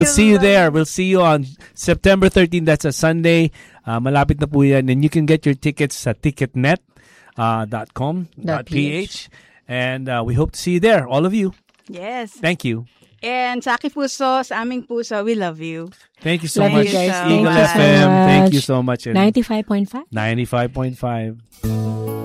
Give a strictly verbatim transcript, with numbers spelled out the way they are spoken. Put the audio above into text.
We'll see you there. We'll see you on September thirteenth. That's a Sunday. Uh, malapit na po yan. And you can get your tickets sa ticketnet dot com dot p h. And uh, we hope to see you there, all of you. Yes. Thank you. And sa aking puso, sa aming puso, we love you. Thank you so Love much, you guys. Eagle Thank you F so M. Thank much. you so much. And ninety-five point five ninety-five point five.